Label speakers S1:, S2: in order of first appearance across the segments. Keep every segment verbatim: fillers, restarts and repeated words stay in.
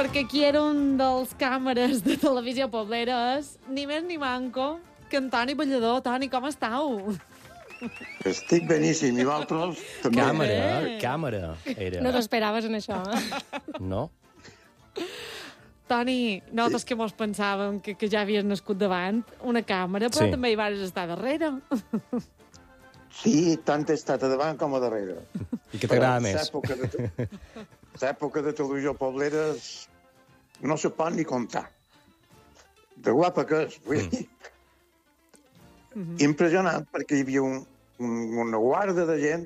S1: perquè aquí era un dels càmeres de Televisió Poblera, és ni més ni manco que en Toni Ballador. Toni, com estàu?
S2: Estic beníssim, i vosaltres també.
S3: Càmera,
S1: Eh.
S3: càmera, era.
S4: No t'esperaves en això, eh?
S3: No?
S1: Toni, nosaltres que mos pensàvem que, que ja havies nascut davant una càmera, però
S3: Sí.
S1: també hi vas estar darrere.
S2: Sí, tant he estat a davant com a darrere.
S3: I què t'agrada
S2: Però
S3: més?
S2: L'època de, l'època de Televisió Poblera és- no se pot ni comptar. De guapa que és, vull dir. Impressionant, perquè hi havia un, un, una guarda de gent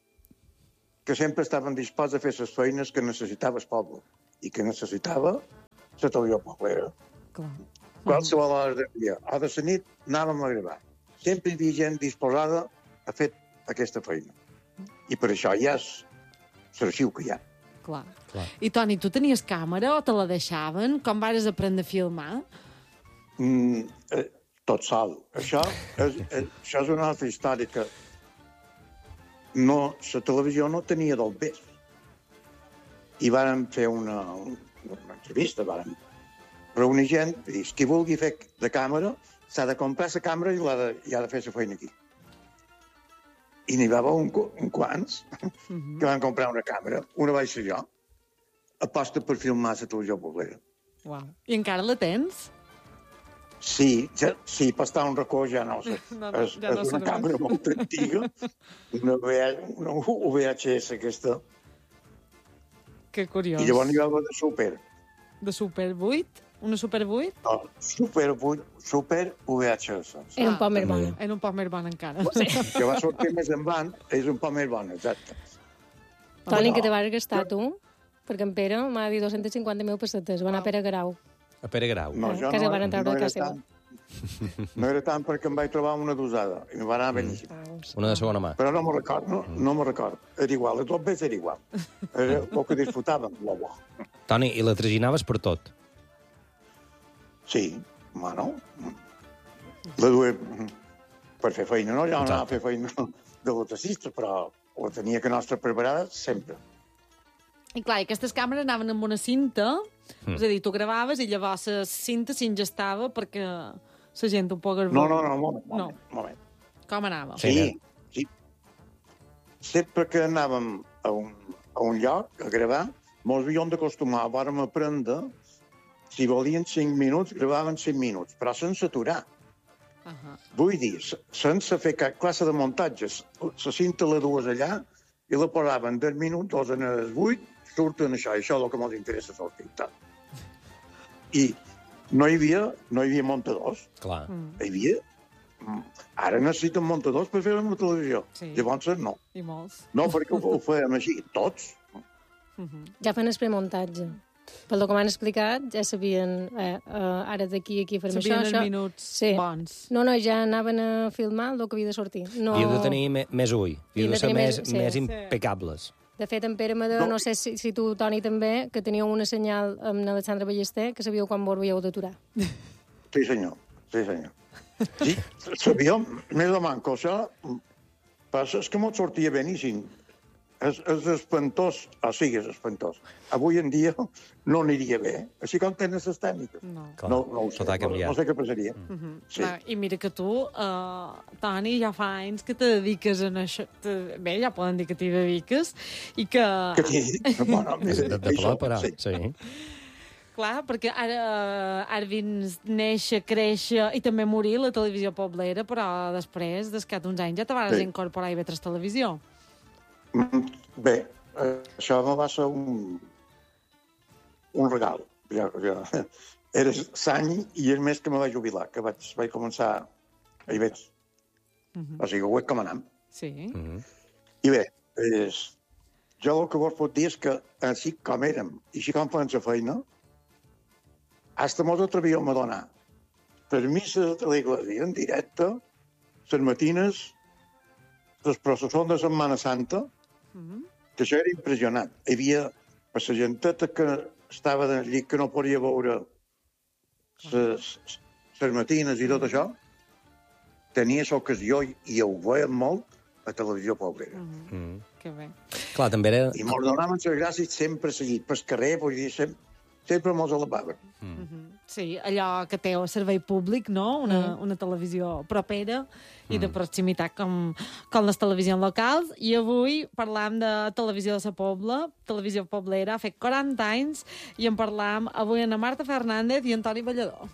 S2: que sempre estaven disposats a fer les feines que necessitava el poble i que necessitava la Televisió Poblera.
S1: Clar.
S2: Qualsevol hora del dia o de la nit anàvem a gravar. Sempre hi havia gent disposada a fer aquesta feina. I per això ja és l'arxiu que hi ha.
S1: Clar.
S3: Clar.
S1: I, Toni, tu tenies càmera o te la deixaven? Com vas aprendre a filmar?
S2: Mm, eh, tot sol. Això és, eh, això és una altra història que no, la televisió no tenia del bé. I vàrem fer una, una entrevista, vàrem reunir gent i dir, qui vulgui fer de càmera s'ha de comprar la càmera i, l'ha de, i ha de fer la feina aquí. I n'hi va haver un, un quants
S1: Mhm.
S2: que van comprar una càmera, una vaig ser jo, aposta per filmar la televisió poblera.
S1: Uau. I encara la tens?
S2: Sí, ja, sí, per estar un racó ja no ho sé.
S1: No, no,
S2: és,
S1: ja no
S2: és una
S1: serveix.
S2: càmera molt antiga, una, V- una U V H S aquesta,
S1: Que curiós.
S2: i llavors n'hi va haver de super.
S1: De Super vuit? Una Super vuit?
S2: No, super, vuit- super U V H S.
S4: Era un poc més
S3: també.
S4: bona.
S1: Era un poc més bona encara.
S4: Sí.
S2: Que va sortir més endavant, és un poc més bona, exacte.
S4: Toni,
S2: no.
S4: que te vas gastar tu? Perquè en Pere m'ha dit dos-cents cinquanta mil pessetes. Va anar a Pere Garau.
S3: A Pere Grau.
S2: No,
S4: Eh,
S2: jo
S4: que se
S2: no,
S4: van treure
S2: no,
S4: de
S2: era
S4: casa seva.
S2: tant, no era tant perquè em vaig trobar una dosada i em va anar beníssim.
S4: Veus?
S3: Una de segona mà.
S2: Però no me'n record, no, no me'n record. Era igual, a tot bé era igual. Era el que disfrutàvem, lo bo.
S3: Toni, i la traginaves per tot?
S2: Sí, bueno, la duia per fer feina, no? Jo no anava a fer feina de l'otassista, però ho tenia que nostra preparada sempre.
S1: I clar, i aquestes càmeres anaven amb una cinta, mm. és a dir, tu gravaves i llavors la cinta s'ingestava perquè la gent ho pogués
S2: No, no, no, un moment,
S1: No.
S2: moment, moment.
S1: Com anava?
S3: Sí.
S2: Sí, sí. Sempre que anàvem a un, a un lloc a gravar, mos havíem d'acostumar, vàrem aprendre, si volien cinc minuts, gravaven cinc minuts, però sense aturar.
S1: Uh -huh.
S2: Vull dir, se- sense fer cap classe de muntatges. La cinta la dues allà i la posaven deu minuts, dos en els vuit, surten això, i això és el que ens interessa sortir. Tal. I no hi havia, no hi havia muntadors.
S3: Clar.
S1: Mm.
S2: Hi havia... mm, Ara necessiten muntadors per fer una televisió.
S1: Sí.
S2: Llavors no.
S1: I molts.
S2: No, perquè ho, ho fèiem així, tots.
S1: Uh -huh.
S4: Ja fan el premuntatge. Pel que m'han explicat, ja sabien, eh, eh, ara d'aquí a aquí farem
S1: Sabien
S4: això,
S1: els
S4: això.
S1: minuts
S4: Sí.
S1: bons.
S4: No, no, ja anaven a filmar el que havia de sortir. No...
S3: Havia de tenir me, més ull. Havia
S4: Havia
S3: de
S4: de
S3: ser
S4: tenir
S3: més,
S4: més- sí.
S3: més
S4: Sí.
S3: impecables.
S4: De fet, en Pere Madó,
S2: No.
S4: no sé si, si tu, Toni, també, que teníeu una senyal amb l'Alexandre Ballester, que sabíeu quan vos havíeu d'aturar.
S2: Sí, senyor. Sí, senyor. Sí, sabíem, més o manco, això... Passa, és que mos sortia beníssim. És, és espantós, o sigui, és espantós. Avui en dia no aniria bé. Així com tenen les tècniques.
S1: No.
S3: Clar,
S2: No, no ho sé,
S3: tot ha
S2: no,
S3: canviat.
S2: no sé què passaria.
S1: Uh -huh.
S2: Sí.
S1: Clar, I mira que tu, uh, Toni, ja fa anys que te dediques a això. Te... Bé, ja poden dir que t'hi dediques. I que...
S2: Que sí, bueno,
S3: De, de, de
S2: això,
S3: plor, però.
S2: sí.
S3: Sí.
S1: Clar, perquè ara, ara vins néixer, créixer i també morir la televisió poblera, però després, d'escat uns anys, ja te vas
S2: Sí.
S1: incorporar a I V tres Televisió.
S2: Mm, Bé, eh, això me va ser un, un regal. Ja, ja. Era l'any i el mes que me vaig jubilar, que vaig, vaig començar a I B E X.
S1: Uh -huh.
S2: O sigui, ho és com anam.
S1: Sí.
S3: Mm -hmm.
S2: I bé, és, jo el que vos puc dir és que així com érem, i així com fem la feina, hasta mos atrevíem a donar per misses de l'església en directe, les matines, les processons de Setmana Santa,
S1: Uh -huh.
S2: que això era impressionant. Hi havia per la genteta que estava allí, que no podia veure les, les matines i tot això, tenia l'ocasió i, i ho veiem molt a Televisió Poblera.
S1: Uh -huh.
S3: Mm.
S1: Que bé.
S3: Clar, també era...
S2: I mos donaven les gràcies sempre seguit, pel carrer, vull dir, sempre, sempre mos alabaven.
S1: Sí, allò que té servei públic, no? Una, una televisió propera i de proximitat com, com les televisions locals. I avui parlam de Televisió de sa Pobla, Televisió Poblera, ha fet quaranta anys, i en parlam avui amb Marta Fernández i Antoni Ballador.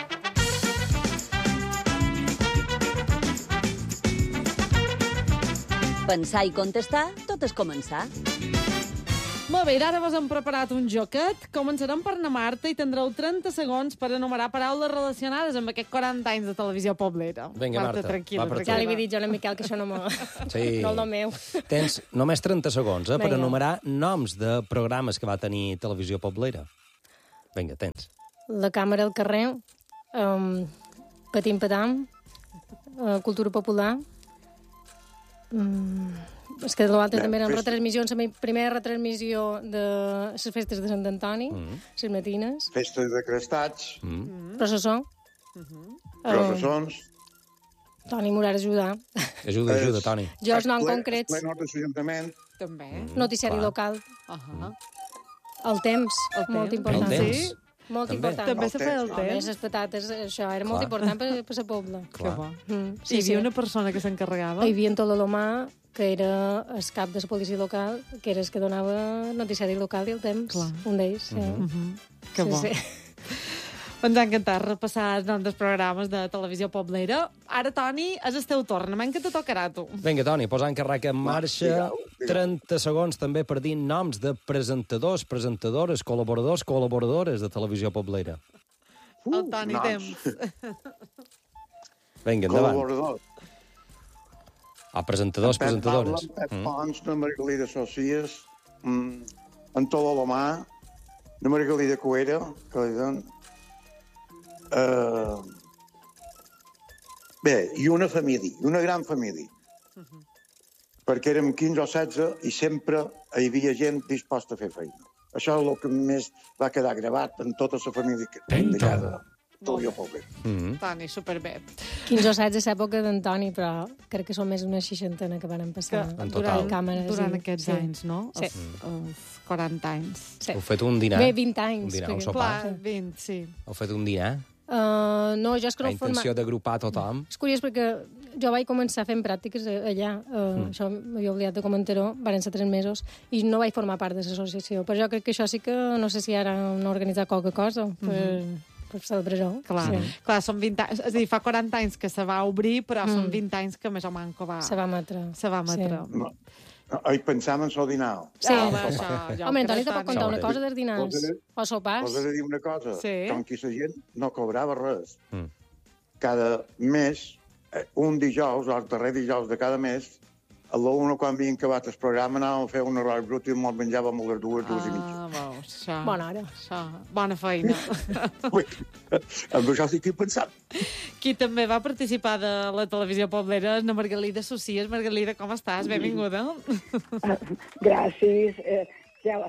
S5: Pensar i contestar, tot és començar.
S1: Molt bé, ara vos hem preparat un joquet. Començarem per na Marta i tindreu trenta segons per enumerar paraules relacionades amb aquests quaranta anys de televisió poblera.
S3: Vinga, Marta,
S1: tranquil·la,
S3: va per
S4: Ja
S3: tu.
S4: li havia dit jo a en Miquel que això no, me...
S3: Sí.
S4: no és el meu.
S3: Tens només trenta segons, eh, per
S4: Vinga.
S3: enumerar noms de programes que va tenir Televisió Poblera. Vinga, tens.
S4: La càmera al carrer, um, Patim Patam, uh, Cultura Popular... Um, és que l'altre
S2: Bé,
S4: també eren
S2: fes-
S4: retransmissions, la meva primera retransmissió de les festes de Sant Antoni,
S3: Mm.
S4: les matines,
S2: Festes de crestats,
S4: processó.
S2: processons...
S4: Toni Morar ajudar.
S3: Ajuda,
S2: És-
S3: ajuda, Toni.
S4: Jo els noms
S2: ple-
S4: concrets,
S2: Ple nord de l'Ajuntament,
S1: També.
S4: noticiari
S3: clar.
S4: local,
S1: Uh -huh.
S4: el temps,
S1: El
S4: molt
S1: temps.
S4: important.
S3: El temps.
S1: Sí?
S4: Molt
S3: També.
S4: important.
S1: També
S2: El
S1: se feia el
S2: temps.
S4: Home,
S1: temps.
S4: les patates, això era molt
S3: Clar.
S4: important per, per la pobla.
S1: Que
S3: Clar.
S1: bo.
S4: Mm,
S1: Sí, hi havia una persona que s'encarregava.
S4: Hi havia en Tololomà, que era el cap de la policia local, que era el que donava noticiari local i el temps.
S1: Clar.
S4: Un d'ells, sí.
S1: Mhm. Que
S4: Sí,
S1: bo.
S4: sí.
S1: Ens ha encantat repassar els noms dels programes de televisió poblera. Ara, Toni, és el teu torn. Manca que te tocarà a tu.
S3: Vinga, Toni, posant carrac en marxa.
S2: digueu, digueu.
S3: trenta segons també per dir noms de presentadors, presentadores, col·laboradors, col·laboradores de Televisió Poblera.
S1: El Toni
S2: noms.
S1: temps.
S3: Vinga, endavant.
S2: Col·laboradors.
S3: Ah, presentadors,
S2: Pep
S3: presentadores.
S2: Pablo, Pep
S3: Mm.
S2: Pons, la Margalida Socias, mm, en Tololomà, la Margalida Cuera, que li donen... Uh, bé, i una família, una gran família. Perquè érem quinze o setze i sempre hi havia gent disposta a fer feina. Això és el que més va quedar gravat en tota la família que d'allà de Televisió Poblera.
S3: Mm.
S1: Toni, superbé.
S4: quinze o setze és l'època d'Antoni, però crec que són més una seixantena que van
S1: Que
S4: passar.
S3: En
S1: durant,
S3: total.
S4: Càmeres
S1: durant
S4: i-
S1: aquests
S4: sí.
S1: anys, no?
S4: Sí.
S1: Els, els quaranta anys.
S4: Sí.
S3: Heu fet un dinar?
S4: Bé, vint anys.
S3: Un dinar, un
S4: perquè-
S3: sopar?
S1: Clar, vint, sí.
S3: Heu fet un dinar?
S4: Uh, no, jo és que
S3: La
S4: no forma...
S3: intenció d'agrupar tothom?
S4: És curiós perquè jo vaig començar fent pràctiques allà, uh, mm. això m'havia oblidat de comentar-ho, van ser tres mesos, i no vaig formar part de l'associació. Però jo crec que això sí que, no sé si ara no organitzar qualque cosa per, mm. per celebrar-ho.
S1: Clar,
S4: Sí.
S1: clar, són vint anys, és a dir, fa quaranta anys que se va obrir, però
S4: Mm.
S1: són vint anys que més o manco va,
S4: Se va emetre.
S1: se va emetre.
S4: Sí.
S2: No. Hi pensàvem en el dinar.
S4: Sí.
S1: Ah, home, això, ja ho
S4: Home,
S1: crec,
S4: Antoni, te pot contar
S3: Això
S4: una
S3: ho
S4: cosa dels dinars.
S2: Vols dir-
S4: O sopars.
S2: Us he de dir una cosa.
S1: Sí.
S2: Com que la gent no cobrava res.
S3: Mm.
S2: Cada mes, eh, un dijous, o el darrer dijous de cada mes, a la una, quan havien acabat el programa, anàvem a fer un arròs brut i ens menjàvem a les dues, dues i mitja.
S1: Ah, veus, això.
S4: Bona hora.
S1: Això, bona feina.
S2: Ui, amb això sí que he pensat.
S1: Qui també va participar de la televisió poblera és la Margalida Socias. Margalida, com estàs? Benvinguda.
S6: Gràcies. Eh, ja,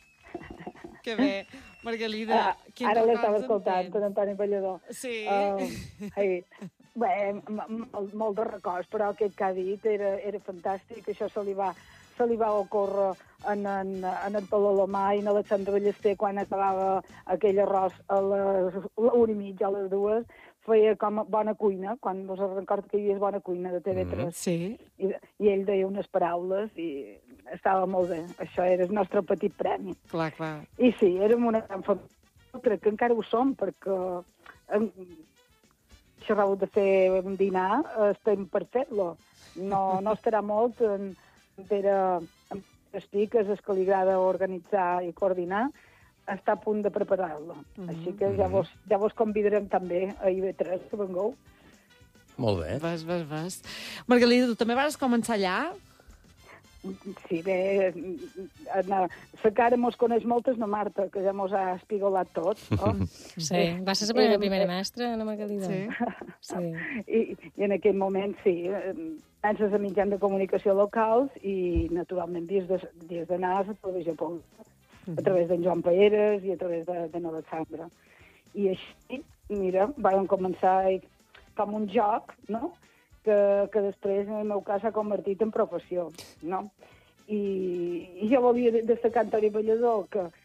S1: Que bé. Margalida,
S6: ah,
S1: quin
S6: ara
S1: records
S6: l'estava
S1: en
S6: escoltant,
S1: tens?
S6: en Antoni Ballador.
S1: Sí.
S6: Uh, hey. Bé, m- m- molt, molt de records, però aquest que ha dit era, era fantàstic. Això se li va, se li va ocórrer en, en, en el Tololomà i en Alexandre Ballester quan acabava aquell arròs a les a una i mitja, a les dues. Feia com bona cuina, quan us recordo que hi havia bona cuina de T V tres.
S1: Sí.
S6: I, i ell deia unes paraules i estava molt bé. Això era el nostre petit premi.
S1: Clar, clar.
S6: I sí, érem una gran família. Crec que encara ho som, perquè hem xerrau de fer un dinar, estem per fer-lo. No, no estarà molt en Pere Estic, és el que li agrada organitzar i coordinar, està a punt de preparar-lo. Mm-hmm. Així que ja vos, ja vos convidarem també a I V tres, que vengueu.
S3: Molt bé.
S1: Ves, ves, ves. Margalida, tu també vas començar allà?
S6: Sí, bé, la cara mos coneix molt és la Marta, que ja mos ha espigolat tot. Oh?
S4: Sí, va ser la meva primera mestra, Ana Margalida.
S1: Sí.
S4: Sí.
S6: I, I en aquell moment, sí, penses a mitjans de comunicació locals i, naturalment, dies de, dies d'anar a la televisió pública, a través d'en Joan Paeres i a través de, de Alexandra. I així, mira, vam començar com un joc, no?, que, que després, en el meu cas, s'ha convertit en professió, no? I, i jo volia destacar Antoni Ballador, que,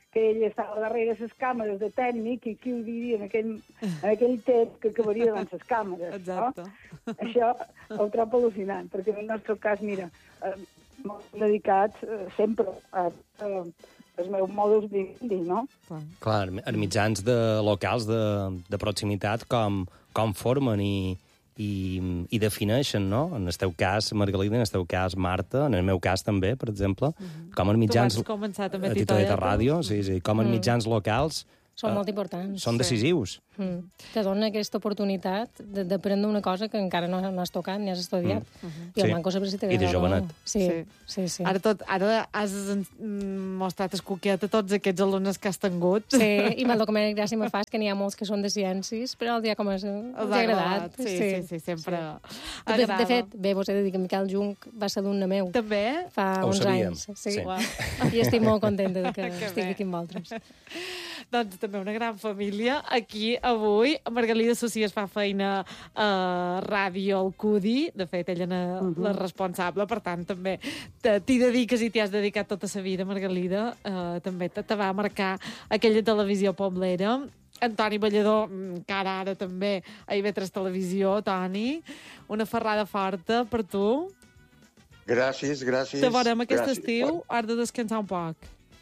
S6: que ell estava darrere les càmeres de tècnic i qui ho diria en aquell, en aquell temps que acabaria davant les càmeres.
S1: Exacte.
S6: No? Això ho trobo al·lucinant, perquè en el nostre cas, mira, eh, molt dedicats eh, sempre a eh, els meus modus vivendi, no?
S3: Clar, els mitjans de, locals de, de proximitat com, com formen i, i, i defineixen, no? En el teu cas, Margalida, en el teu cas, Marta, en el meu cas també, per exemple, mm-hmm. com els mitjans...
S1: Tu vas començar també a
S3: Titoeta Ràdio, sí, sí, com els mm. mitjans locals...
S4: Són molt importants.
S3: Són decisius.
S4: Sí. Mm. Te dona aquesta oportunitat d'aprendre una cosa que encara no, no has tocat ni has estudiat. Mm. Uh-huh. I el
S3: sí.
S4: manco sempre si t'agrada.
S3: I de jovenet.
S4: Sí, sí, sí. sí.
S1: Ara, tot, ara has mostrat el coquet a tots aquests alumnes que has tingut.
S4: Sí, i el document gràcia me fas que n'hi ha molts que són de ciències, però el dia com és, els ha agradat.
S1: Sí, sí, sí, sempre
S4: sí. De, de fet, bé, vos he de dir que Miquel Junc va ser d'un meu.
S1: També?
S4: Fa
S3: Ho
S4: uns
S3: sabíem.
S4: anys. Sí.
S3: Sí.
S4: Wow. I estic molt contenta de que, que estigui aquí amb vosaltres.
S1: Doncs també una gran família. Aquí, avui, Margalida Socias fa feina a Ràdio Alcudi. De fet, ella és uh -huh. la responsable, per tant, també t'hi dediques i t'hi has dedicat tota la vida, Margalida. Uh, també te, te va marcar aquella televisió poblera. Antoni Ballador, que ara, ara també a I V tres Televisió, Toni. Una ferrada forta per tu.
S2: Gràcies, gràcies.
S1: Te veurem aquest
S2: gràcies.
S1: estiu, has de descansar un poc.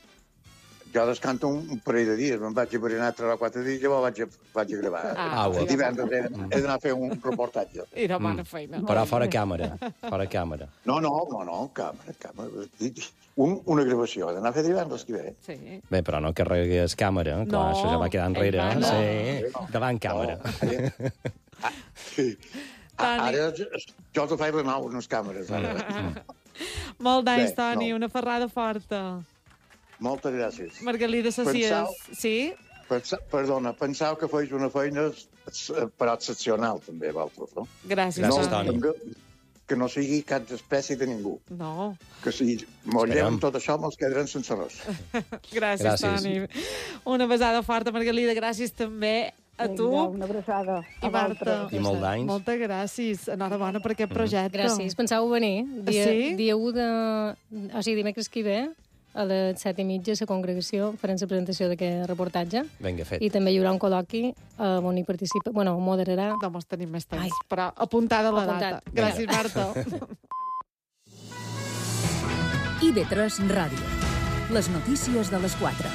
S2: Jo descanto un, un parell de dies, me'n vaig a berenar tres o quatre dies i llavors vaig a, vaig a gravar.
S1: Ah,
S3: Au.
S2: Divendres he, he d'anar a fer un reportatge.
S1: Era bona mm. feina.
S3: Però fora càmera, fora càmera.
S2: No, no, no, no, càmera, càmera. Un, una gravació, he d'anar a fer divendres que ve.
S1: Sí.
S3: Bé, però no carregues càmera, clar,
S1: no,
S3: això ja va quedar enrere.
S1: no.
S3: Sí, davant càmera.
S2: No, ah, sí. Ah, ara jo te faig renar unes càmeres, ara.
S1: Molt d'anys,
S2: Bé,
S1: Toni,
S2: no.
S1: una ferrada forta.
S2: Moltes gràcies.
S1: Margalida Socias,
S2: Pensau-
S1: sí?
S2: Pensa, perdona, pensau que feis una feina però excepcional, també, vosaltres, no?
S1: Gràcies,
S3: Gràcies,
S1: Toni.
S3: Toni.
S2: Que, que no sigui cap espècie de ningú.
S1: No.
S2: Que si mos
S3: Esperem.
S2: llevem tot això, mos quedaran sense res.
S1: Gràcies,
S3: Gràcies.
S1: Toni. Una besada forta, Margalida. Gràcies també a tu.
S6: Vinga, una abraçada.
S1: I
S6: a
S1: Marta.
S6: vosaltres.
S3: I molt d'anys.
S1: Moltes gràcies. Enhorabona per aquest projecte.
S4: Gràcies. Pensàveu venir dia,
S1: Sí?
S4: dia u de... O sigui, dimecres que ve, a les set i mitja, a la congregació, farem la presentació d'aquest reportatge.
S3: Vinga, fet.
S4: I també hi haurà un col·loqui eh, on hi participa... Bueno, moderarà...
S1: Doncs tenim més temps,
S4: Ai.
S1: però apuntada la
S4: Apuntat.
S1: data. Gràcies, Marta.
S5: I V tres Ràdio. Les notícies de les quatre.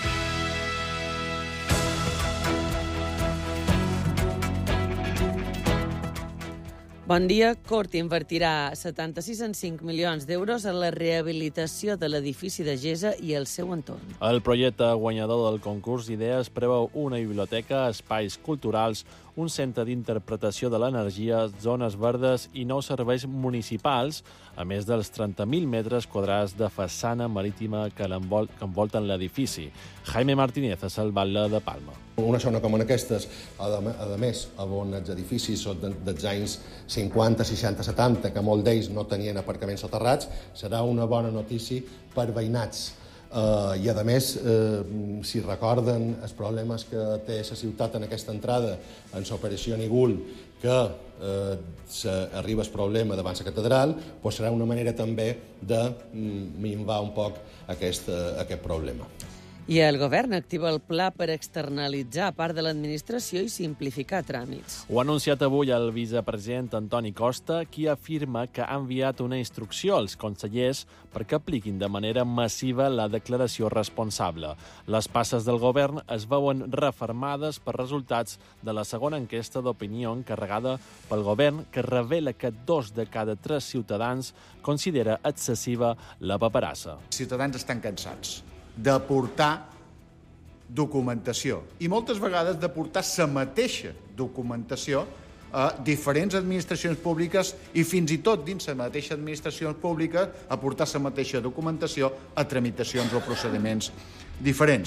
S7: Bon dia. Cort invertirà setanta-sis coma cinc milions d'euros en la rehabilitació de l'edifici de Gesa i el seu entorn.
S8: El projecte guanyador del concurs d'idees preveu una biblioteca, espais culturals, un centre d'interpretació de l'energia, zones verdes i nous serveis municipals, a més dels trenta mil metres quadrats de façana marítima que, l'envol que envolten l'edifici. Jaime Martínez, és el batlle de Palma.
S9: Una zona com aquestes, a, a més, on els edificis són dels anys cinquanta, seixanta, setanta, que molts d'ells no tenien aparcaments soterrats, serà una bona notícia per veïnats. Uh, I, a més, uh, si recorden els problemes que té la ciutat en aquesta entrada, en l'operació Nigul, que uh, arriba el problema davant la catedral, doncs serà una manera també de minvar un poc aquest, uh, aquest problema.
S7: I el govern activa el pla per externalitzar part de l'administració i simplificar tràmits.
S8: Ho ha anunciat avui el vicepresident Antoni Costa, qui afirma que ha enviat una instrucció als consellers perquè apliquin de manera massiva la declaració responsable. Les passes del govern es veuen refermades per resultats de la segona enquesta d'opinió encarregada pel govern, que revela que dos de cada tres ciutadans considera excessiva la paperassa.
S10: Els ciutadans estan cansats de portar documentació i moltes vegades de portar la mateixa documentació a diferents administracions públiques i fins i tot dins la mateixa administració pública a portar la mateixa documentació a tramitacions o procediments diferents.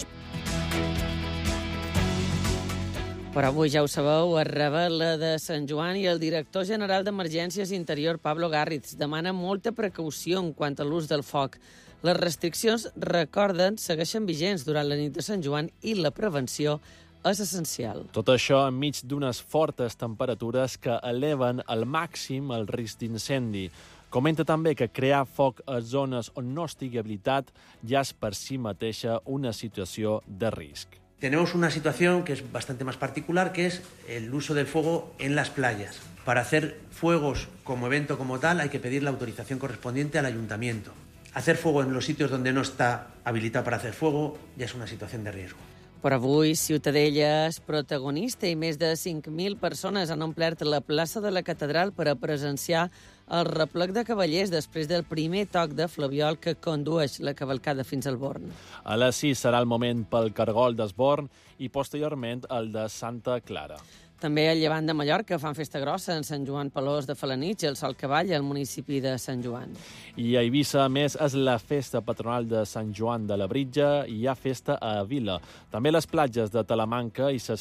S7: Però avui, ja ho sabeu, es revela de Sant Joan i el director general d'Emergències Interior, Pablo Garritz, demana molta precaució en quant a l'ús del foc. Les restriccions, recorden, segueixen vigents durant la nit de Sant Joan i la prevenció és essencial.
S8: Tot això enmig d'unes fortes temperatures que eleven al màxim el risc d'incendi. Comenta també que crear foc a zones on no estigui habilitat ja és per si mateixa una situació de risc.
S11: Tenemos una situación que es bastante más particular, que es el uso del fuego en las playas. Para hacer fuegos como evento como tal hay que pedir la autorización correspondiente al ayuntamiento. Hacer fuego en los sitios donde no está habilitado para hacer fuego ya es una situación de riesgo.
S7: Però avui Ciutadella és protagonista i més de cinc mil persones han omplert la plaça de la Catedral per a presenciar el replec de cavallers després del primer toc de flabiol que condueix la cavalcada fins al Born.
S8: A les sis serà el moment pel cargol d'Esborn i posteriorment el de Santa Clara.
S7: També al llevant de Mallorca fan festa grossa en Sant Joan Pelós de Falanitx i el Sol Cavall al municipi de Sant Joan.
S8: I a Eivissa, a més, és la festa patronal de Sant Joan de la Britja i hi ha festa a Vila. També les platges de Talamanca i les